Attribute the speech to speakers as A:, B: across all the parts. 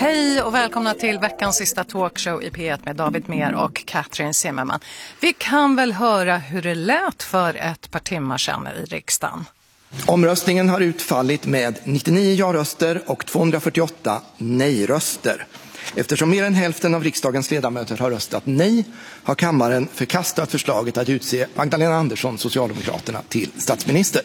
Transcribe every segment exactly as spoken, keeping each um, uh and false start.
A: Hej och välkomna till veckans sista talkshow i P ett med David Mer och Katrin Zimmerman. Vi kan väl höra hur det lät för ett par timmar sedan i riksdagen.
B: Omröstningen har utfallit med nittionio ja-röster och tvåhundrafyrtioåtta nej-röster. Eftersom mer än hälften av riksdagens ledamöter har röstat nej har kammaren förkastat förslaget att utse Magdalena Andersson, Socialdemokraterna, till statsminister.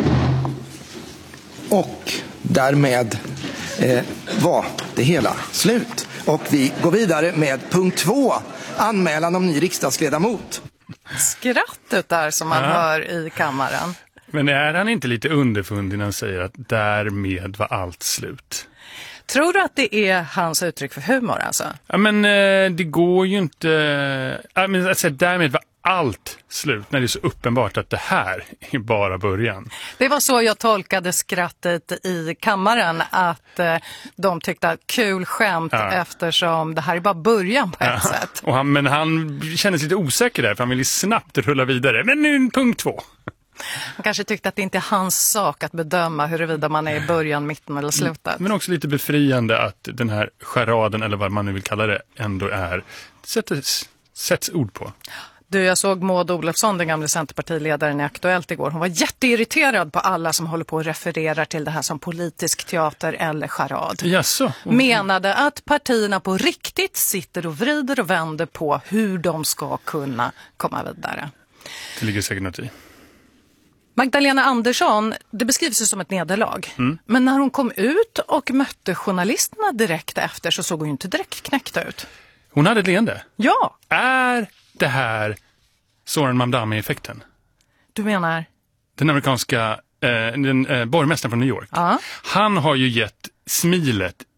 B: Och därmed eh, var det hela slut. Och vi går vidare med punkt två, anmälan om ny riksdagsledamot.
A: Skrattet där som man ja. hör i kammaren.
C: Men är han inte lite underfundig när han säger att därmed var allt slut?
A: Tror du att det är hans uttryck för humor alltså?
C: Ja, men eh, det går ju inte... Ja, men, alltså, därmed var allt slut när det är så uppenbart att det här är bara början.
A: Det var så jag tolkade skrattet i kammaren, att eh, de tyckte att kul skämt ja. eftersom det här är bara början på ett ja. sätt.
C: Och han, men han kändes lite osäker där för han ville snabbt rulla vidare. Men nu punkt två.
A: Han kanske tyckte att det inte är hans sak att bedöma huruvida man är i början, mitten eller slutet.
C: Men också lite befriande att den här charaden, eller vad man nu vill kalla det, ändå är sätts, sätts ord på.
A: Du, jag såg Maud Olofsson, den gamla centerpartiledaren, i Aktuellt igår. Hon var jätteirriterad på alla som håller på och refererar till det här som politisk teater eller charad.
C: Jaså?
A: Menade att partierna på riktigt sitter och vrider och vänder på hur de ska kunna komma vidare.
C: Det ligger säkert något i.
A: Magdalena Andersson, det beskrivs ju som ett nederlag. Mm. Men när hon kom ut och mötte journalisterna direkt efter så såg hon ju inte direkt knäckt ut.
C: Hon hade ett leende?
A: Ja.
C: Är det här Zoran Mamdani-effekten?
A: Du menar?
C: Den amerikanska eh, den, eh, borgmästaren från New York.
A: Ja.
C: Han har ju gett smilet